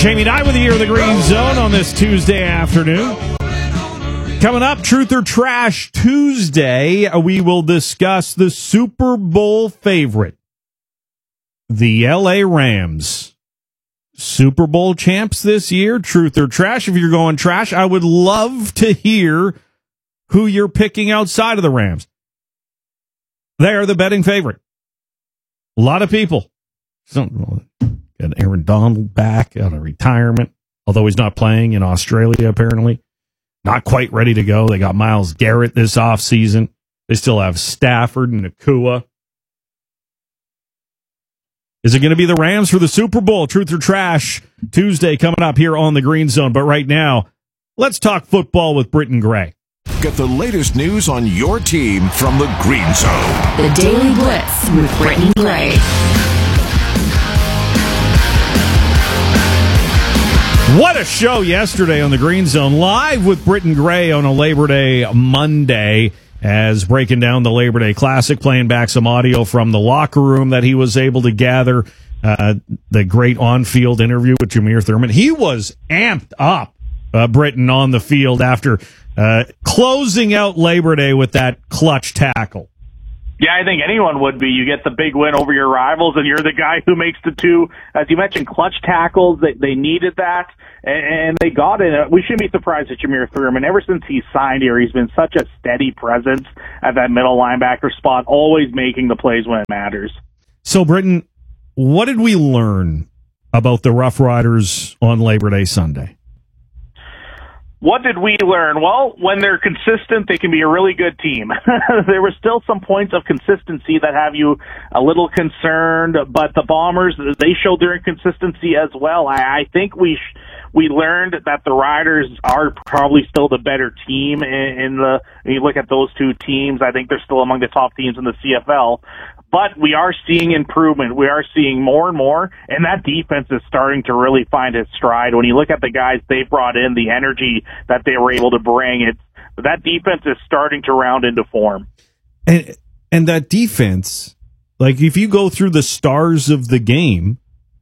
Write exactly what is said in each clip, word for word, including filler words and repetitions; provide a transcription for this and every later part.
Jamie Knight with you here in the Green Zone on this Tuesday afternoon. Coming up, Truth or Trash Tuesday, we will discuss the Super Bowl favorite, the L A Rams. Super Bowl champs this year, Truth or Trash. If you're going trash, I would love to hear who you're picking outside of the Rams. They are the betting favorite. A lot of people. Some, got Aaron Donald back out of retirement, although he's not playing in Australia, apparently. Not quite ready to go. They got Myles Garrett this offseason. They still have Stafford and Nakua. Is it going to be the Rams for the Super Bowl? Truth or Trash Tuesday coming up here on the Green Zone. But right now, let's talk football with Britton Gray. Get the latest news on your team from the Green Zone. The Daily Blitz with Britton Gray. What a show yesterday on the Green Zone, live with Britton Gray on a Labor Day Monday, as breaking down the Labor Day Classic, playing back some audio from the locker room that he was able to gather, uh, the great on-field interview with Jameer Thurman. He was amped up, uh, Britton, on the field after uh, closing out Labor Day with that clutch tackle. Yeah, I think anyone would be. You get the big win over your rivals, and you're the guy who makes the two, as you mentioned, clutch tackles. They, they needed that, and they got it. We shouldn't be surprised at Jameer Thurman. Ever since he signed here, he's been such a steady presence at that middle linebacker spot, always making the plays when it matters. So, Britton, what did we learn about the Rough Riders on Labor Day Sunday? What did we learn? Well, when they're consistent, they can be a really good team. There were still some points of consistency that have you a little concerned, but the Bombers, they showed their inconsistency as well. I, I think we sh- we learned that the Riders are probably still the better team in, in the, when you look at those two teams, I think they're still among the top teams in the C F L. But we are seeing improvement. We are seeing more and more, and that defense is starting to really find its stride. When you look at the guys they brought in, the energy that they were able to bring, it that defense is starting to round into form. And and that defense, like if you go through the stars of the game,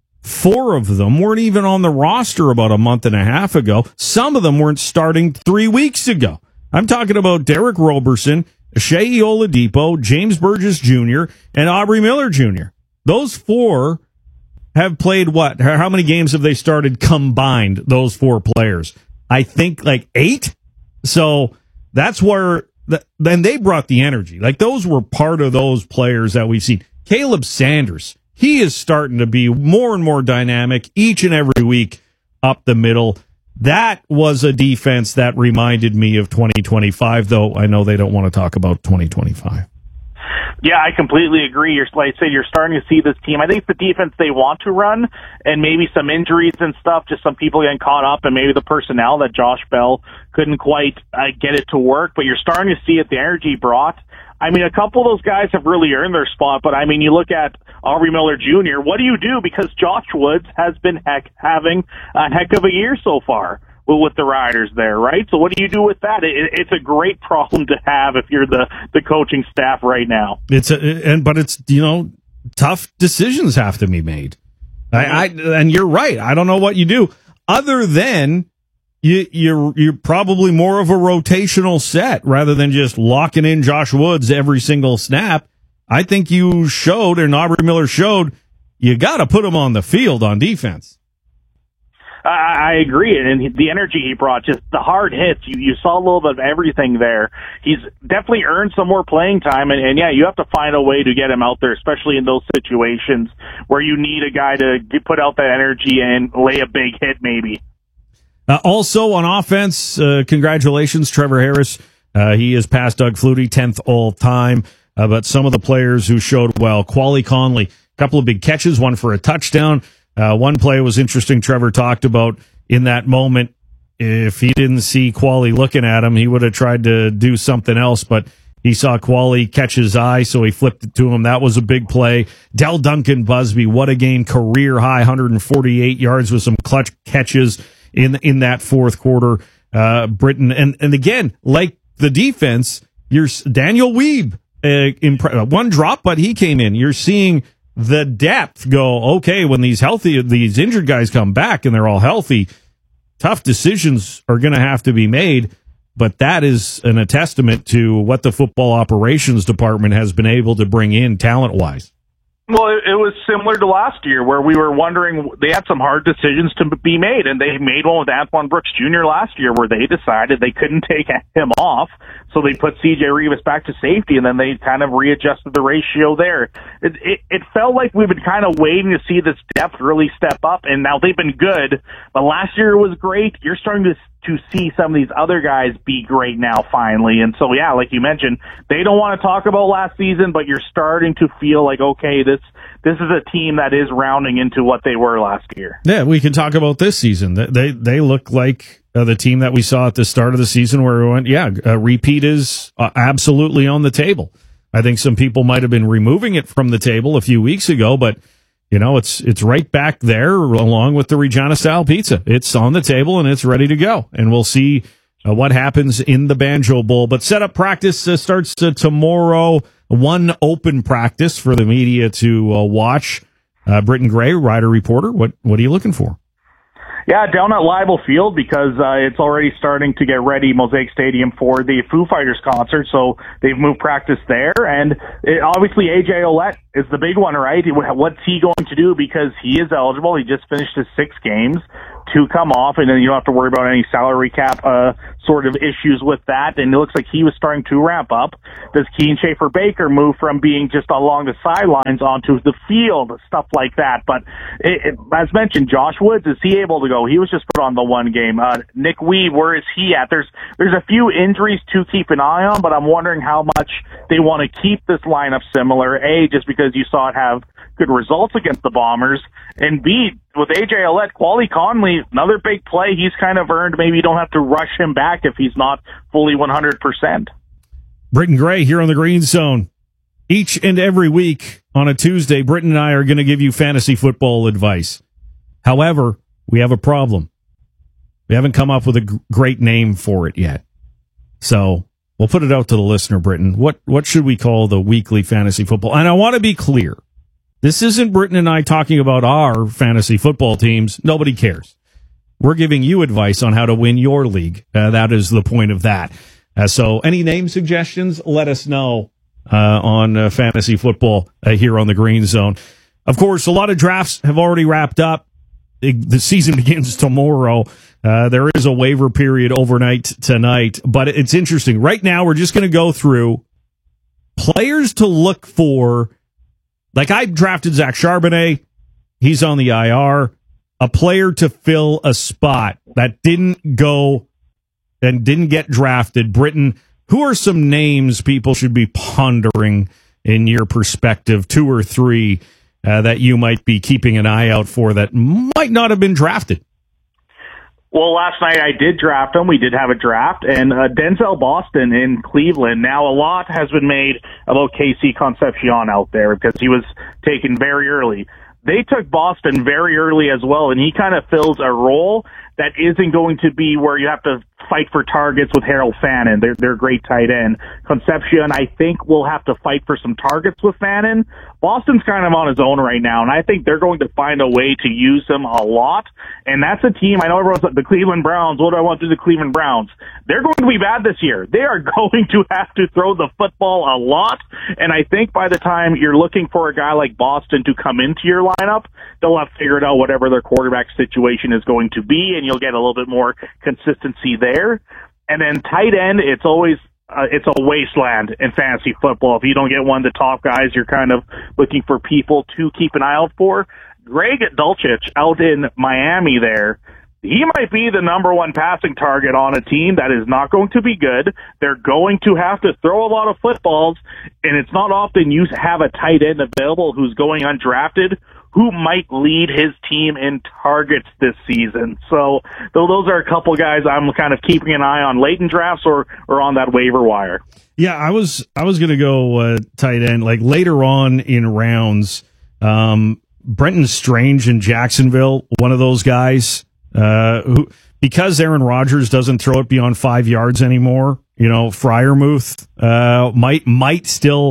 four of them weren't even on the roster about a month and a half ago. Some of them weren't starting three weeks ago. I'm talking about Derek Roberson, Shea Oladipo, James Burgess Junior, and Aubrey Miller Junior Those four have played what? How many games have they started combined, those four players? I think like eight. So that's where, the, then they brought the energy. Like those were part of those players that we've seen. Caleb Sanders, he is starting to be more and more dynamic each and every week up the middle. That was a defense that reminded me of twenty twenty-five, though I know they don't want to talk about twenty twenty-five. Yeah, I completely agree. You're, like I said, you're starting to see this team. I think it's the defense they want to run, and maybe some injuries and stuff, just some people getting caught up, and maybe the personnel that Josh Bell couldn't quite uh, get it to work. But you're starting to see it, the energy brought. I mean, a couple of those guys have really earned their spot, but I mean, you look at Aubrey Miller Junior What do you do? Because Josh Woods has been heck, having a heck of a year so far with the Riders there, right? So what do you do with that? It, it's a great problem to have if you're the, the coaching staff right now. It's a, and but it's, you know, tough decisions have to be made. I, I and you're right. I don't know what you do other than you you're you're probably more of a rotational set rather than just locking in Josh Woods every single snap. I think you showed, and Aubrey Miller showed, you got to put him on the field on defense. I agree, and the energy he brought, just the hard hits, you, you saw a little bit of everything there. He's definitely earned some more playing time, and, and yeah, you have to find a way to get him out there, especially in those situations where you need a guy to get, put out that energy and lay a big hit maybe. Uh, also on offense, uh, congratulations, Trevor Harris. Uh, he is past Doug Flutie, tenth all-time, uh, but some of the players who showed well, Quali Conley, a couple of big catches, one for a touchdown. Uh, one play was interesting. Trevor talked about in that moment, if he didn't see Quali looking at him, he would have tried to do something else, but he saw Quali catch his eye, so he flipped it to him. That was a big play. Del Duncan Busby, what a game, career high, one hundred forty-eight yards with some clutch catches in in that fourth quarter. Uh, Britton, and, and again, like the defense, you're Daniel Weeb, uh, imp- one drop, but he came in. You're seeing the depth go, okay, when these healthy, these injured guys come back and they're all healthy, tough decisions are going to have to be made. But that is an, a testament to what the football operations department has been able to bring in talent-wise. Well, it, it was similar to last year where we were wondering, they had some hard decisions to be made, and they made one with Antoine Brooks Junior last year where they decided they couldn't take him off, so they put C J Rivas back to safety, and then they kind of readjusted the ratio there. It, it, it felt like we've been kind of waiting to see this depth really step up, and now they've been good, but last year was great. You're starting to to see some of these other guys be great now finally. And so, yeah, like you mentioned, they don't want to talk about last season, but you're starting to feel like, okay, this this is a team that is rounding into what they were last year. Yeah, we can talk about this season. They they look like uh, the team that we saw at the start of the season where we went, yeah, a repeat is uh, absolutely on the table. I think some people might have been removing it from the table a few weeks ago, but you know, it's it's right back there along with the Regina-style pizza. It's on the table and it's ready to go. And we'll see uh, what happens in the Banjo Bowl. But setup practice uh, starts uh, tomorrow. One open practice for the media to uh, watch. Uh, Britton Gray, Rider Reporter, what what are you looking for? Yeah, down at Leibel Field because uh, it's already starting to get ready, Mosaic Stadium, for the Foo Fighters concert. So they've moved practice there. And it, obviously A J Ouellette is the big one, right? What's he going to do? Because he is eligible. He just finished his six games to come off, and then you don't have to worry about any salary cap uh, sort of issues with that. And it looks like he was starting to ramp up. Does Keane Schaefer-Baker move from being just along the sidelines onto the field, stuff like that? But it, it, as mentioned, Josh Woods, is he able to go? He was just put on the one game. Uh, Nick Weed, where is he at? There's there's a few injuries to keep an eye on, but I'm wondering how much they want to keep this lineup similar. A, just because you saw it have good results against the Bombers, and B, with A J Ouellette, Quali Conley, another big play. He's kind of earned. Maybe you don't have to rush him back if he's not fully one hundred percent. Britton Gray here on the Green Zone. Each and every week on a Tuesday, Britton and I are going to give you fantasy football advice. However, we have a problem. We haven't come up with a g- great name for it yet. So we'll put it out to the listener, Britton. What, what should we call the weekly fantasy football? And I want to be clear. This isn't Britton and I talking about our fantasy football teams. Nobody cares. We're giving you advice on how to win your league. Uh, that is the point of that. Uh, so any name suggestions, let us know uh, on uh, fantasy football uh, here on the Green Zone. Of course, a lot of drafts have already wrapped up. It, the season begins tomorrow. Uh, there is a waiver period overnight tonight. But it's interesting. Right now, we're just going to go through players to look for. Like, I drafted Zach Charbonnet. He's on the I R. A player to fill a spot that didn't go and didn't get drafted. Britton, who are some names people should be pondering in your perspective, two or three, uh, that you might be keeping an eye out for that might not have been drafted? Well, last night I did draft him. We did have a draft, and uh, Denzel Boston in Cleveland. Now, a lot has been made about Casey Concepcion out there because he was taken very early. They took Boston very early as well, and he kind of fills a role that isn't going to be where you have to fight for targets with Harold Fannin. They're, they're a great tight end. Concepcion, I think, will have to fight for some targets with Fannin. Boston's kind of on his own right now, and I think they're going to find a way to use him a lot. And that's a team, I know everyone's like, the Cleveland Browns, what do I want to do the Cleveland Browns? They're going to be bad this year. They are going to have to throw the football a lot, and I think by the time you're looking for a guy like Boston to come into your lineup, they'll have figured out whatever their quarterback situation is going to be, and you'll get a little bit more consistency there. And then tight end, it's always uh, it's a wasteland in fantasy football. If you don't get one of the top guys, you're kind of looking for people to keep an eye out for. Greg Dulcich out in Miami there, he might be the number one passing target on a team that is not going to be good. They're going to have to throw a lot of footballs, and it's not often you have a tight end available who's going undrafted who might lead his team in targets this season. So though those are a couple guys I'm kind of keeping an eye on late in drafts or, or on that waiver wire. Yeah, I was I was going to go uh, tight end. Like later on in rounds, um, Brenton Strange in Jacksonville, one of those guys uh, who, because Aaron Rodgers doesn't throw it beyond five yards anymore, you know, Freiermuth uh, might might still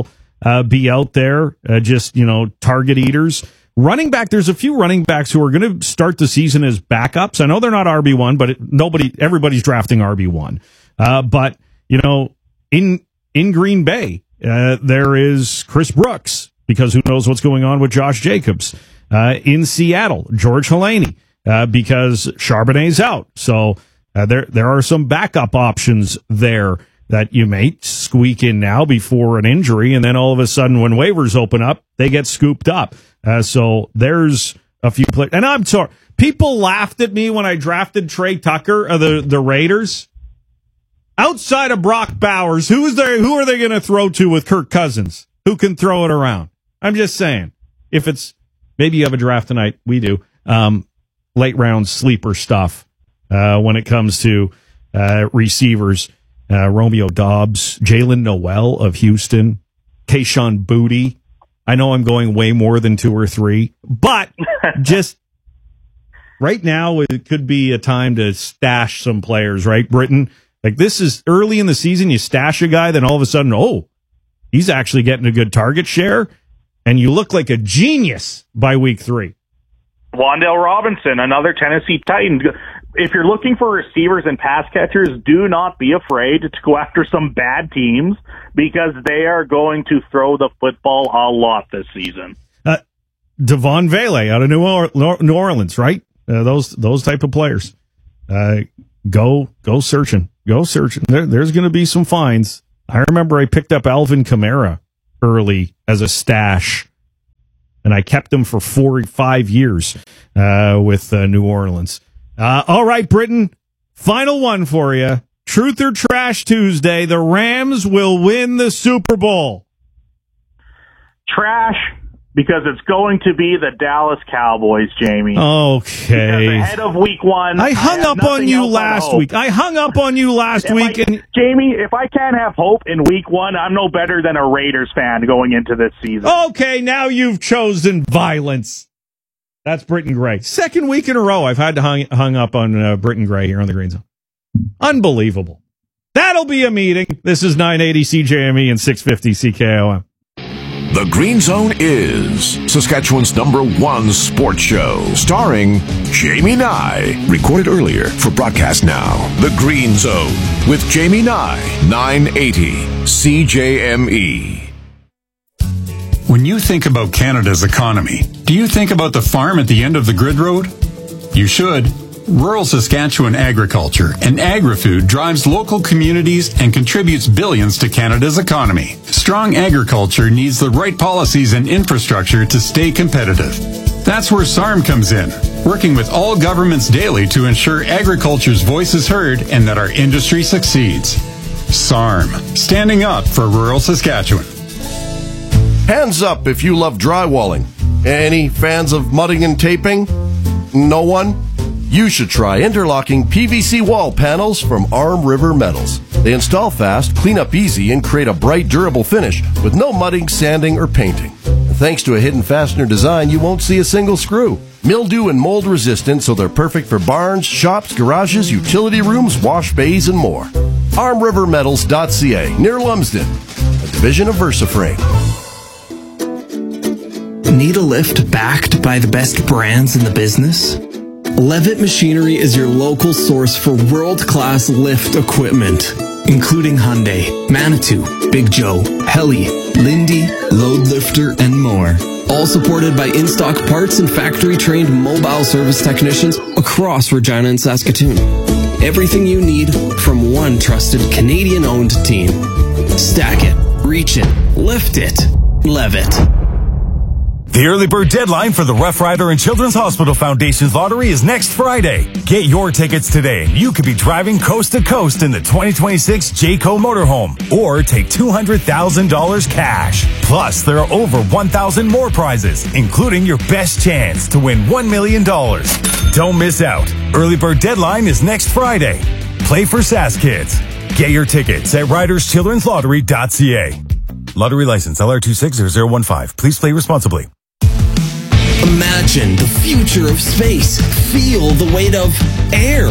uh, be out there, uh, just, you know, target eaters. Running back, there's a few running backs who are going to start the season as backups. I know they're not R B one, but it, nobody, everybody's drafting R B one. Uh, but, you know, in, in Green Bay, uh, there is Chris Brooks, because who knows what's going on with Josh Jacobs. Uh, in Seattle, George Halani, uh, because Charbonnet's out. So, uh, there, there are some backup options there that you may squeak in now before an injury, and then all of a sudden when waivers open up, they get scooped up. Uh, so there's a few players. And I'm sorry, people laughed at me when I drafted Trey Tucker of the, the Raiders. Outside of Brock Bowers, who is there, who are they going to throw to with Kirk Cousins? Who can throw it around? I'm just saying, if it's, maybe you have a draft tonight, we do, um, late round sleeper stuff, uh, when it comes to, uh, receivers. Uh, Romeo Doubs, Jalen Noel of Houston, Kayshon Boutte. I know I'm going way more than two or three, but just right now it could be a time to stash some players, right, Britton? Like, this is early in the season, you stash a guy, then all of a sudden, oh, he's actually getting a good target share, and you look like a genius by week three. Wan'Dale Robinson, another Tennessee Titan. If you're looking for receivers and pass catchers, do not be afraid to go after some bad teams, because they are going to throw the football a lot this season. Uh, Devon Vele out of New, or- New Orleans, right? Uh, those those type of players. Uh, go go searching. Go searching. There, there's going to be some finds. I remember I picked up Alvin Kamara early as a stash, and I kept him for four, five years uh, with uh, New Orleans. Uh, all right, Britton, final one for you. Truth or Trash Tuesday. The Rams will win the Super Bowl. Trash, because it's going to be the Dallas Cowboys, Jamie. Okay. Because ahead of week one, I hung I up on you last week. I hung up on you last if week. I, and Jamie, if I can't have hope in week one, I'm no better than a Raiders fan going into this season. Okay, now you've chosen violence. That's Britton Gray. Second week in a row I've had to hung, hung up on uh, Britton Gray here on the Green Zone. Unbelievable. That'll be a meeting. This is nine eighty C J M E and six fifty C K O M. The Green Zone is Saskatchewan's number one sports show, starring Jamie Nye. Recorded earlier for broadcast now. The Green Zone with Jamie Nye, nine eighty C J M E. When you think about Canada's economy, do you think about the farm at the end of the grid road? You should. Rural Saskatchewan agriculture and agri-food drives local communities and contributes billions to Canada's economy. Strong agriculture needs the right policies and infrastructure to stay competitive. That's where S A R M comes in, working with all governments daily to ensure agriculture's voice is heard and that our industry succeeds. S A R M, standing up for rural Saskatchewan. Hands up if you love drywalling. Any fans of mudding and taping? No one? You should try interlocking P V C wall panels from Arm River Metals. They install fast, clean up easy, and create a bright, durable finish with no mudding, sanding, or painting. And thanks to a hidden fastener design, you won't see a single screw. Mildew and mold resistant, so they're perfect for barns, shops, garages, utility rooms, wash bays, and more. arm river metals dot c a, near Lumsden, a division of VersaFrame. Need a lift backed by the best brands in the business? Levitt Machinery is your local source for world-class lift equipment, including Hyundai, Manitou, Big Joe, Heli, Lindy, Load Lifter, and more. All supported by in-stock parts and factory-trained mobile service technicians across Regina and Saskatoon. Everything you need from one trusted Canadian-owned team. Stack it, reach it, lift it, Levitt. The early bird deadline for the Rough Rider and Children's Hospital Foundation's lottery is next Friday. Get your tickets today. You could be driving coast to coast in the twenty twenty-six Jayco motorhome or take two hundred thousand dollars cash. Plus, there are over one thousand more prizes, including your best chance to win one million dollars. Don't miss out. Early bird deadline is next Friday. Play for Sask Kids. Get your tickets at riders children's lottery dot c a. Lottery license L R two six zero zero one five. Please play responsibly. Imagine the future of space. Feel the weight of air.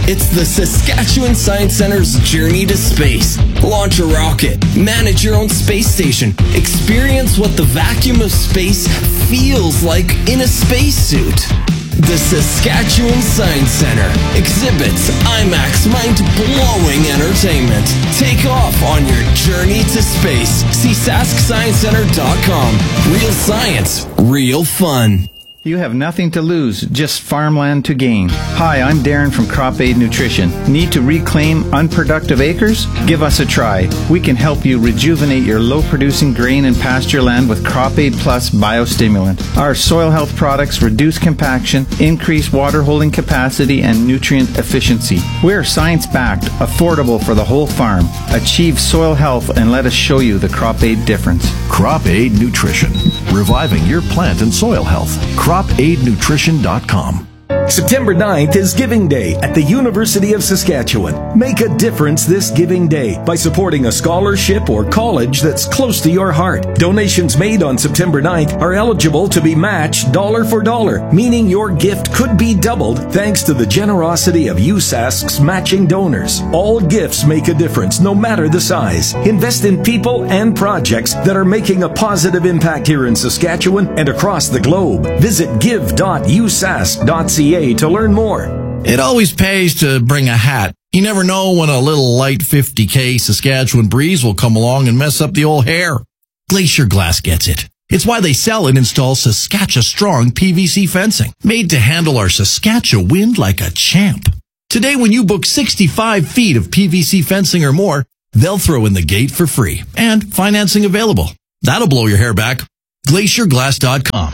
It's the Saskatchewan Science Center's journey to space. Launch a rocket, manage your own space station, experience what the vacuum of space feels like in a spacesuit. The Saskatchewan Science Center exhibits IMAX mind-blowing entertainment. Take off on your journey to space. See sask science center dot com. Real science, real fun. You have nothing to lose, just farmland to gain. Hi, I'm Darren from Crop Aid Nutrition. Need to reclaim unproductive acres? Give us a try. We can help you rejuvenate your low-producing grain and pasture land with Crop Aid Plus biostimulant. Our soil health products reduce compaction, increase water holding capacity, and nutrient efficiency. We're science-backed, affordable for the whole farm. Achieve soil health and let us show you the Crop Aid difference. Crop Aid Nutrition, reviving your plant and soil health. crop aid nutrition dot com. September ninth is Giving Day at the University of Saskatchewan. Make a difference this Giving Day by supporting a scholarship or college that's close to your heart. Donations made on September ninth are eligible to be matched dollar for dollar, meaning your gift could be doubled thanks to the generosity of U S A S C's matching donors. All gifts make a difference, no matter the size. Invest in people and projects that are making a positive impact here in Saskatchewan and across the globe. Visit give dot u s a s c dot c a to learn more. It always pays to bring a hat. You never know when a little light fifty K Saskatchewan breeze will come along and mess up the old hair. Glacier Glass gets it. It's why they sell and install Saskatchewan Strong P V C fencing, made to handle our Saskatchewan wind like a champ. Today, when you book sixty-five feet of P V C fencing or more, they'll throw in the gate for free and financing available. That'll blow your hair back. glacier glass dot com.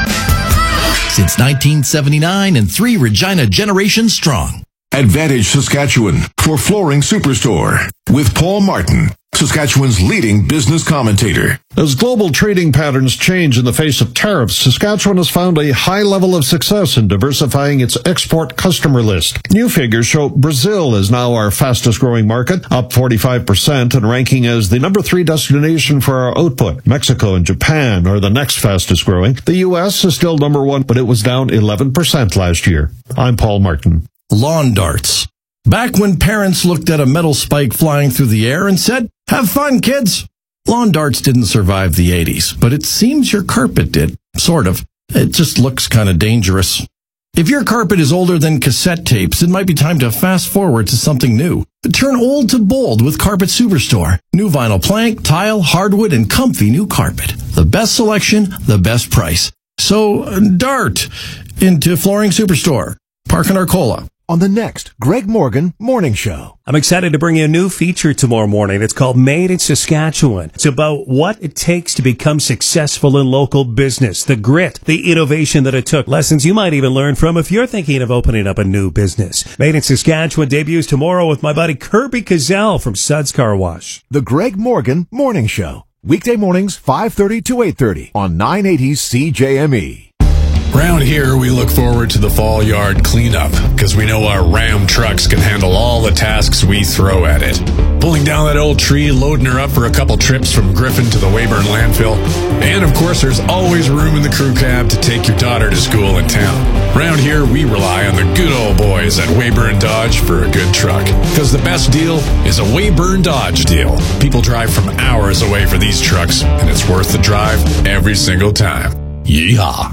Since nineteen seventy-nine and three Regina generations strong. Advantage Saskatchewan for Flooring Superstore with Paul Martin, Saskatchewan's leading business commentator. As global trading patterns change in the face of tariffs, Saskatchewan has found a high level of success in diversifying its export customer list. New figures show Brazil is now our fastest growing market, up forty-five percent and ranking as the number three destination for our output. Mexico and Japan are the next fastest growing. The U S is still number one, but it was down eleven percent last year. I'm Paul Martin. Lawn darts. Back when parents looked at a metal spike flying through the air and said, "Have fun, kids." Lawn darts didn't survive the eighties, but it seems your carpet did. Sort of. It just looks kind of dangerous. If your carpet is older than cassette tapes, it might be time to fast forward to something new. Turn old to bold with Carpet Superstore. New vinyl plank, tile, hardwood, and comfy new carpet. The best selection, the best price. So, dart into Flooring Superstore. Park in Arcola. On the next Greg Morgan Morning Show. I'm excited to bring you a new feature tomorrow morning. It's called Made in Saskatchewan. It's about what it takes to become successful in local business, the grit, the innovation that it took, lessons you might even learn from if you're thinking of opening up a new business. Made in Saskatchewan debuts tomorrow with my buddy Kirby Cazell from Suds Car Wash. The Greg Morgan Morning Show. Weekday mornings, five thirty to eight thirty on nine eighty C J M E. Round here, we look forward to the fall yard cleanup because we know our Ram trucks can handle all the tasks we throw at it. Pulling down that old tree, loading her up for a couple trips from Griffin to the Weyburn landfill. And of course, there's always room in the crew cab to take your daughter to school in town. Round here, we rely on the good old boys at Weyburn Dodge for a good truck. Because the best deal is a Weyburn Dodge deal. People drive from hours away for these trucks, and it's worth the drive every single time. Yeehaw.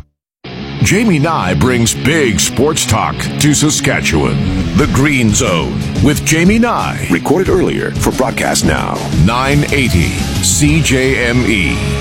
Jamie Nye brings big sports talk to Saskatchewan. The Green Zone with Jamie Nye. Recorded earlier for broadcast now. nine eighty C J M E.